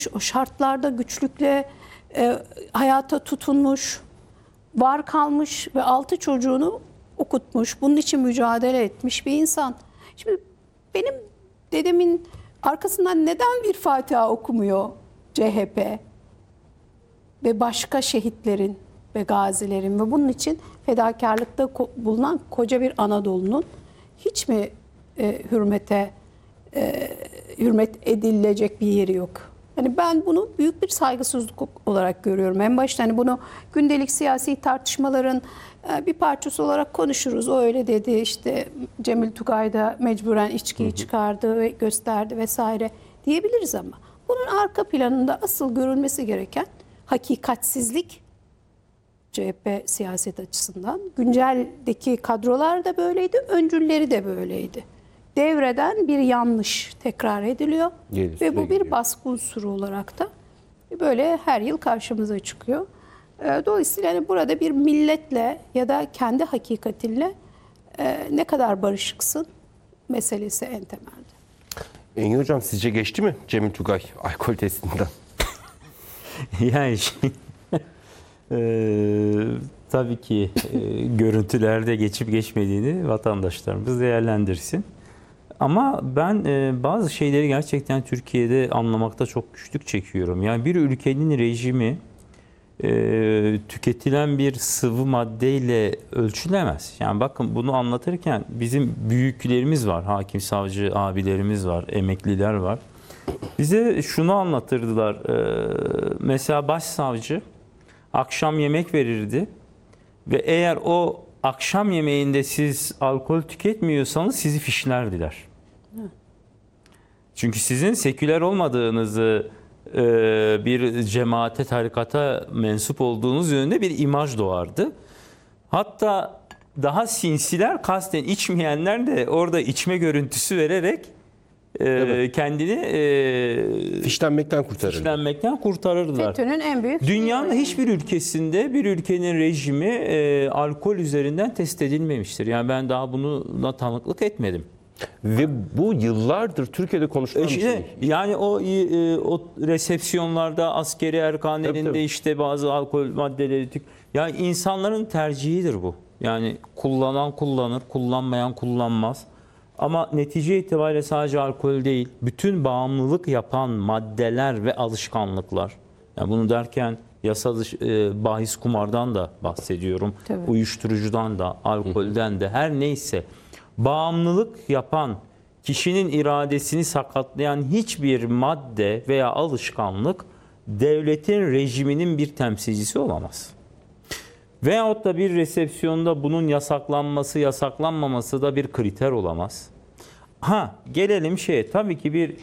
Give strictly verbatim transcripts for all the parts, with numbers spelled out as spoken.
o şartlarda güçlükle e, hayata tutunmuş, var kalmış ve altı çocuğunu okutmuş, bunun için mücadele etmiş bir insan. Şimdi benim dedemin arkasından neden bir Fatiha okumuyor C H P ve başka şehitlerin ve gazilerin ve bunun için fedakarlıkta bulunan koca bir Anadolu'nun hiç mi e, hürmete e, hürmet edilecek bir yeri yok? Yani ben bunu büyük bir saygısızlık olarak görüyorum. En başta hani bunu gündelik siyasi tartışmaların bir parçası olarak konuşuruz. O öyle dedi, işte Cemil Tugay da mecburen içkiyi çıkardı ve gösterdi vesaire diyebiliriz ama bunun arka planında asıl görülmesi gereken hakikatsizlik C H P siyaset açısından. Günceldeki kadrolar da böyleydi, öncülleri de böyleydi. Devreden bir yanlış tekrar ediliyor Gelip ve bu bir gidiyor. baskı unsuru olarak da böyle her yıl karşımıza çıkıyor. Dolayısıyla hani burada bir milletle ya da kendi hakikatinle ne kadar barışıksın meselesi en temelde. Engin Hocam sizce geçti mi Cemil Tugay alkol testinden? Yani şey, e, tabii ki e, görüntülerde geçip geçmediğini vatandaşlarımız değerlendirsin. Ama ben e, bazı şeyleri gerçekten Türkiye'de anlamakta çok güçlük çekiyorum. Yani bir ülkenin rejimi e, tüketilen bir sıvı maddeyle ölçülemez. Yani bakın bunu anlatırken bizim büyüklerimiz var, hakim savcı abilerimiz var, emekliler var. Bize şunu anlatırdılar. E, mesela başsavcı akşam yemek verirdi ve eğer o akşam yemeğinde siz alkol tüketmiyorsanız sizi fişlerdiler. Çünkü sizin seküler olmadığınızı, bir cemaate, tarikata mensup olduğunuz yönünde bir imaj doğardı. Hatta daha sinsiler, kasten içmeyenler de orada içme görüntüsü vererek evet. kendini fişlenmekten kurtarırlar. Fişlenmekten kurtarırlar. FETÖ'nün en büyük... Dünyanın hiçbir ülkesinde bir ülkenin rejimi e, alkol üzerinden test edilmemiştir. Yani ben daha buna tanıklık etmedim. Ve bu yıllardır Türkiye'de konuşulan bir şey. Yani o e, o resepsiyonlarda, askeri erkanelinde tabii, tabii. işte bazı alkol maddeleri tük. Yani insanların tercihidir bu. Yani kullanan kullanır, kullanmayan kullanmaz. Ama netice itibariyle sadece alkol değil, bütün bağımlılık yapan maddeler ve alışkanlıklar. Yani bunu derken yasa dışı, e, bahis kumardan da bahsediyorum. Tabii. Uyuşturucudan da, alkolden de, her neyse. Bağımlılık yapan, kişinin iradesini sakatlayan hiçbir madde veya alışkanlık devletin rejiminin bir temsilcisi olamaz. Veyahut da bir resepsiyonda bunun yasaklanması, yasaklanmaması da bir kriter olamaz. Ha, gelelim şeye, tabii ki bir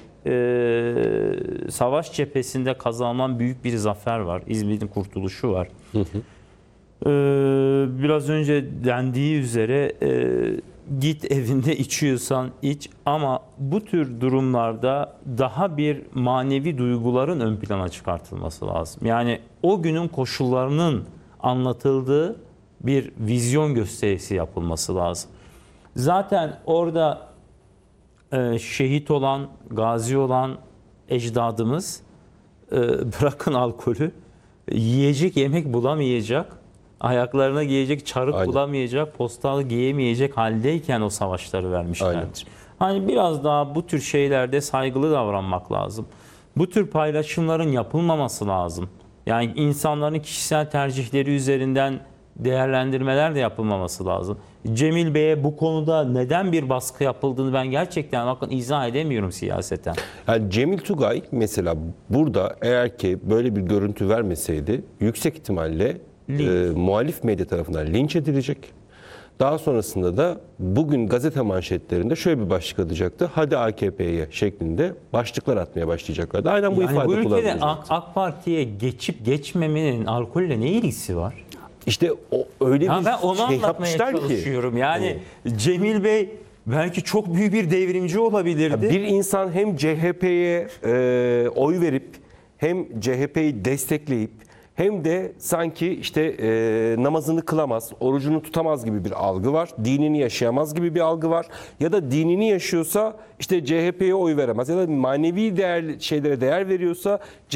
e, savaş cephesinde kazanılan büyük bir zafer var. İzmir'in kurtuluşu var. Hı hı. E, biraz önce dendiği üzere e, git evinde içiyorsan iç, ama bu tür durumlarda daha bir manevi duyguların ön plana çıkartılması lazım. Yani o günün koşullarının anlatıldığı bir vizyon gösterisi yapılması lazım. Zaten orada e, şehit olan, gazi olan ecdadımız e, bırakın alkolü, yiyecek yemek bulamayacak, ayaklarına giyecek çarık Aynen. bulamayacak, postalı giyemeyecek haldeyken o savaşları vermişlerdir. Aynen. Hani biraz daha bu tür şeylerde saygılı davranmak lazım. Bu tür paylaşımların yapılmaması lazım. Yani insanların kişisel tercihleri üzerinden değerlendirmeler de yapılmaması lazım. Cemil Bey'e bu konuda neden bir baskı yapıldığını ben gerçekten bakın izah edemiyorum siyaseten. Yani Cemil Tugay mesela burada eğer ki böyle bir görüntü vermeseydi yüksek ihtimalle e, muhalif medya tarafından linç edilecek. Daha sonrasında da bugün gazete manşetlerinde şöyle bir başlık atacaktı. Hadi A K P'ye şeklinde başlıklar atmaya başlayacaklardı. Aynen bu yani ifade kullanılacak. Bu ülkede AK, AK Parti'ye geçip geçmemenin alkolle ne ilgisi var? İşte o öyle ya bir ben onu şey anlatmaya çalışıyorum. Ki. Yani evet. Cemil Bey belki çok büyük bir devrimci olabilirdi. Ya bir insan hem C H P'ye e, oy verip hem C H P'yi destekleyip hem de sanki işte e, namazını kılamaz, orucunu tutamaz gibi bir algı var. Dinini yaşayamaz gibi bir algı var. Ya da dinini yaşıyorsa işte C H P'ye oy veremez. Ya da manevi değer şeylere değer veriyorsa